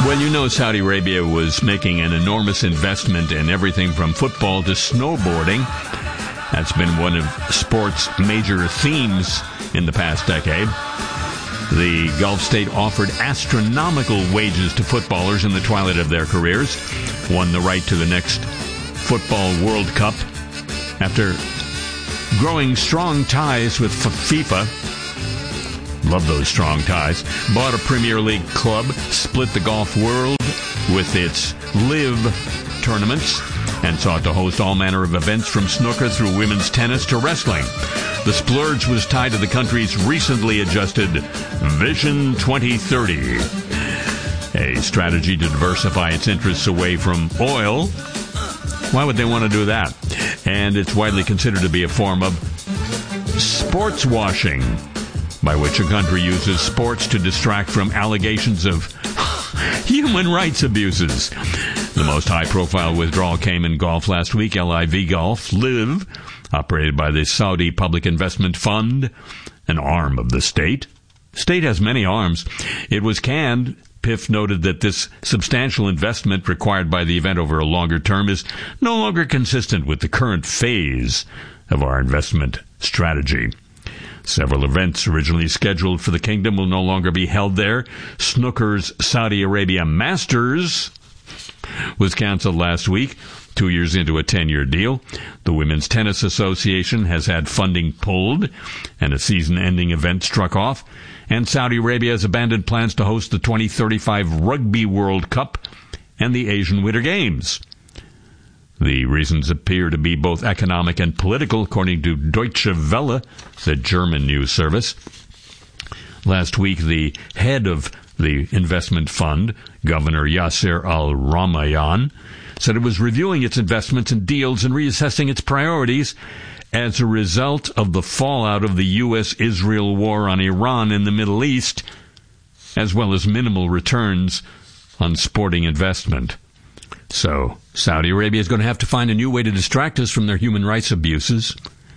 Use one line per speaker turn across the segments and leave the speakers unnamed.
Well, you know, Saudi Arabia was making an enormous investment in everything from football to snowboarding. That's been one of sports' major themes in the past decade. The Gulf state offered astronomical wages to footballers in the twilight of their careers, won the right to the next Football World Cup after growing strong ties with FIFA. Love those strong ties. Bought a Premier League club, split the golf world with its live tournaments, and sought to host all manner of events from snooker through women's tennis to wrestling. The splurge was tied to the country's recently adjusted Vision 2030, a strategy to diversify its interests away from oil. Why would they want to do that? And it's widely considered to be a form of sports washing, by which a country uses sports to distract from allegations of human rights abuses. The most high-profile withdrawal came in golf last week. LIV Golf, LIV, operated by the Saudi Public Investment Fund, an arm of the state. State has many arms. It was canned. PIF noted that this substantial investment required by the event over a longer term is no longer consistent with the current phase of our investment strategy. Several events originally scheduled for the kingdom will no longer be held there. Snooker's Saudi Arabia Masters was canceled last week, 2 years into a 10-year deal. The Women's Tennis Association has had funding pulled, and a season-ending event struck off. And Saudi Arabia has abandoned plans to host the 2035 Rugby World Cup and the Asian Winter Games. The reasons appear to be both economic and political, according to Deutsche Welle, the German news service. Last week, the head of the investment fund, Governor Yasser Al-Rumayyan, said it was reviewing its investments and deals and reassessing its priorities as a result of the fallout of the U.S.-Israel war on Iran in the Middle East, as well as minimal returns on sporting investment. So, Saudi Arabia is going to have to find a new way to distract us from their human rights abuses.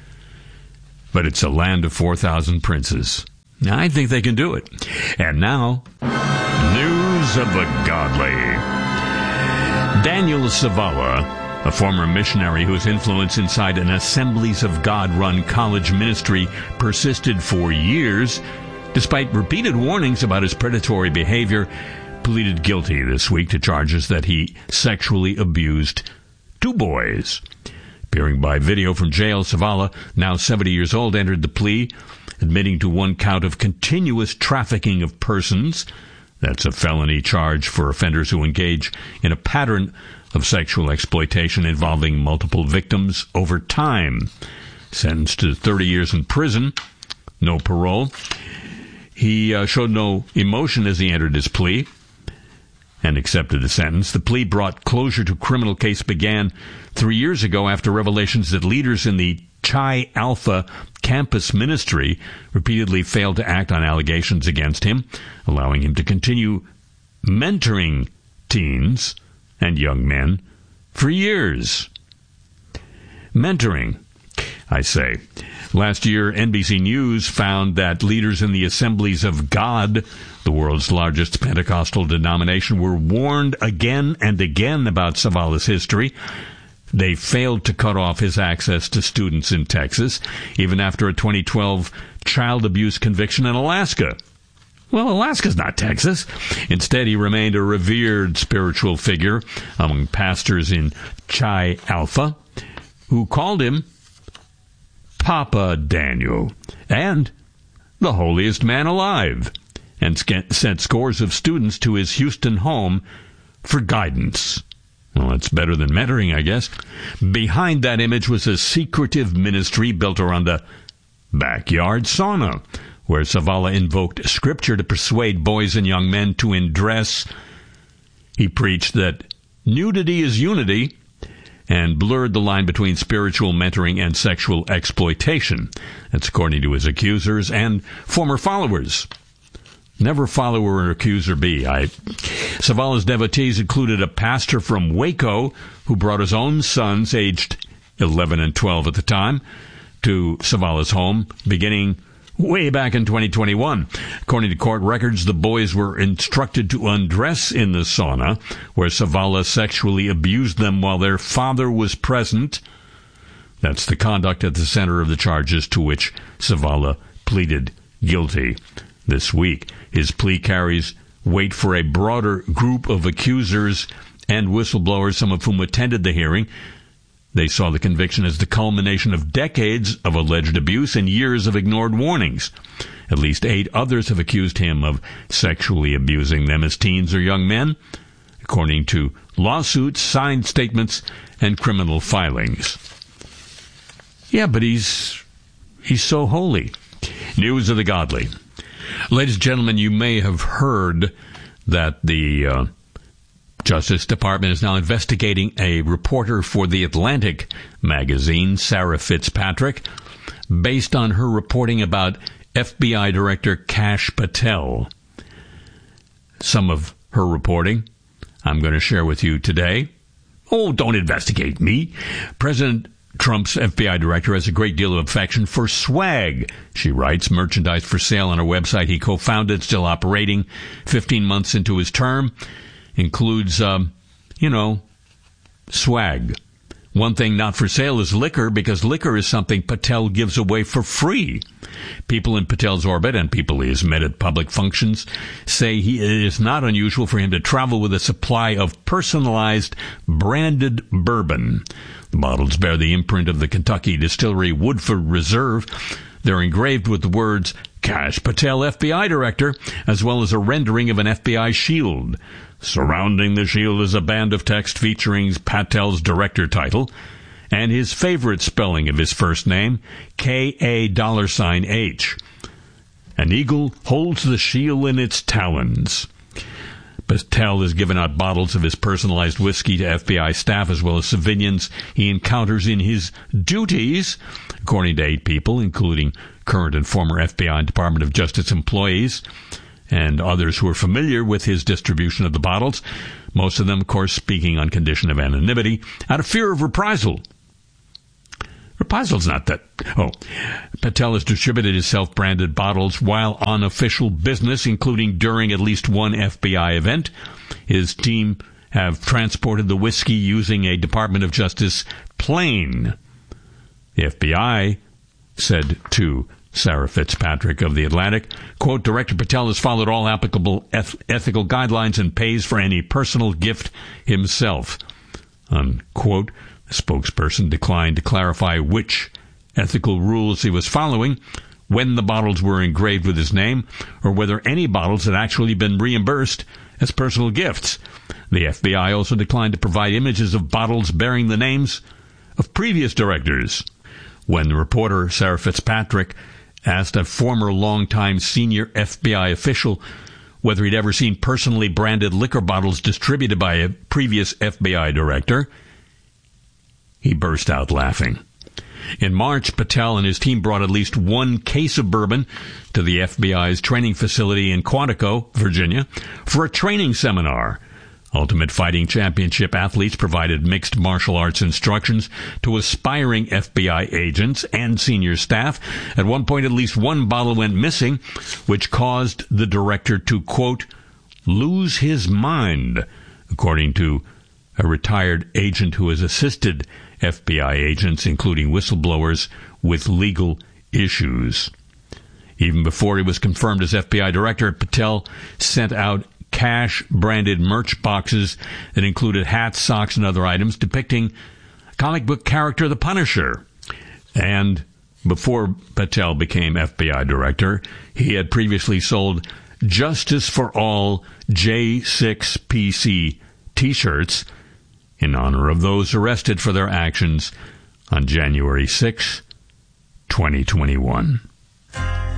But it's a land of 4,000 princes. Now, I think they can do it. And now, news of the godly. Daniel Savala, a former missionary whose influence inside an Assemblies of God-run college ministry persisted for years, despite repeated warnings about his predatory behavior, pleaded guilty this week to charges that he sexually abused 2 boys. Appearing by video from jail, Savala, now 70 years old, entered the plea, admitting to 1 count of continuous trafficking of persons. That's a felony charge for offenders who engage in a pattern of sexual exploitation involving multiple victims over time. Sentenced to 30 years in prison, no parole. He showed no emotion as he entered his plea and accepted the sentence. The plea brought closure to a criminal case began 3 years ago after revelations that leaders in the Chi Alpha campus ministry repeatedly failed to act on allegations against him, allowing him to continue mentoring teens and young men for years. Mentoring, I say. Last year, NBC News found that leaders in the Assemblies of God, the world's largest Pentecostal denomination, were warned again and again about Savala's history. They failed to cut off his access to students in Texas, even after a 2012 child abuse conviction in Alaska. Well, Alaska's not Texas. Instead, he remained a revered spiritual figure among pastors in Chi Alpha, who called him Papa Daniel and the holiest man alive, and sent scores of students to his Houston home for guidance. Well, that's better than mentoring, I guess. Behind that image was a secretive ministry built around a backyard sauna, where Savala invoked scripture to persuade boys and young men to undress. He preached that nudity is unity and blurred the line between spiritual mentoring and sexual exploitation. That's according to his accusers and former followers. Never follower or accuser be. Savala's devotees included a pastor from Waco who brought his own sons, aged 11 and 12 at the time, to Savala's home, beginning way back in 2021. According to court records, the boys were instructed to undress in the sauna, where Savala sexually abused them while their father was present. That's the conduct at the center of the charges to which Savala pleaded guilty this week. His plea carries weight for a broader group of accusers and whistleblowers, some of whom attended the hearing. They saw the conviction as the culmination of decades of alleged abuse and years of ignored warnings. At least 8 others have accused him of sexually abusing them as teens or young men, according to lawsuits, signed statements, and criminal filings. Yeah, but he's so holy. News of the godly. Ladies and gentlemen, you may have heard that the Justice Department is now investigating a reporter for The Atlantic magazine, Sarah Fitzpatrick, based on her reporting about FBI Director Kash Patel. Some of her reporting I'm going to share with you today. Oh, don't investigate me. President Trump's FBI director has a great deal of affection for swag, she writes, merchandise for sale on a website he co-founded, still operating 15 months into his term. Includes, swag. One thing not for sale is liquor, because liquor is something Patel gives away for free. People in Patel's orbit and people he has met at public functions say it is not unusual for him to travel with a supply of personalized, branded bourbon. The bottles bear the imprint of the Kentucky distillery Woodford Reserve. They're engraved with the words, Kash Patel, FBI Director, as well as a rendering of an FBI shield. Surrounding the shield is a band of text featuring Patel's director title and his favorite spelling of his first name, K-A$H. An eagle holds the shield in its talons. Patel has given out bottles of his personalized whiskey to FBI staff as well as civilians he encounters in his duties, according to 8 people, including current and former FBI and Department of Justice employees and others who are familiar with his distribution of the bottles, most of them, of course, speaking on condition of anonymity, out of fear of reprisal. Reprisal's not that. Patel has distributed his self-branded bottles while on official business, including during at least one FBI event. His team have transported the whiskey using a Department of Justice plane. The FBI said to Sarah Fitzpatrick of The Atlantic, quote, Director Patel has followed all applicable ethical guidelines and pays for any personal gift himself, unquote. The spokesperson declined to clarify which ethical rules he was following, when the bottles were engraved with his name, or whether any bottles had actually been reimbursed as personal gifts. The FBI also declined to provide images of bottles bearing the names of previous directors. When the reporter Sarah Fitzpatrick asked a former longtime senior FBI official whether he'd ever seen personally branded liquor bottles distributed by a previous FBI director, he burst out laughing. In March, Patel and his team brought at least 1 case of bourbon to the FBI's training facility in Quantico, Virginia, for a training seminar. Ultimate Fighting Championship athletes provided mixed martial arts instructions to aspiring FBI agents and senior staff. At one point, at least 1 bottle went missing, which caused the director to, quote, lose his mind, according to a retired agent who has assisted FBI agents, including whistleblowers, with legal issues. Even before he was confirmed as FBI director, Patel sent out Kash-branded merch boxes that included hats, socks, and other items depicting comic book character The Punisher. And before Patel became FBI director, he had previously sold Justice for All J6PC T-shirts in honor of those arrested for their actions on January 6, 2021.